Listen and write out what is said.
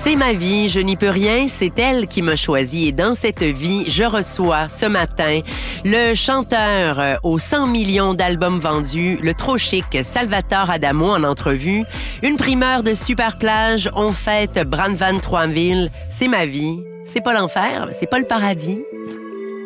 C'est ma vie, je n'y peux rien, c'est elle qui m'a choisi. Et dans cette vie, je reçois ce matin le chanteur aux 100 millions d'albums vendus, le trop chic Salvatore Adamo en entrevue. Une primeur de Super Plage, on fête Brandvan Troisville. C'est ma vie, c'est pas l'enfer, c'est pas le paradis.